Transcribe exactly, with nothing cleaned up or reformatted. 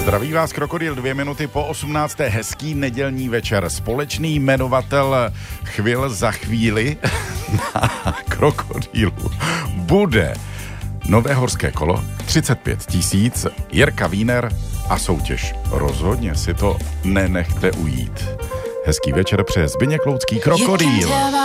Zdraví vás Krokodýl, dvě minuty po osmnácté. Hezký nedělní večer. Společný jmenovatel chvil za chvíli na Krokodýlu bude nové horské kolo, třicet pět tisíc, Jirka Wiener a soutěž. Rozhodně si to nenechte ujít. Hezký večer přeje Zbyněk Loucký, Krokodýl.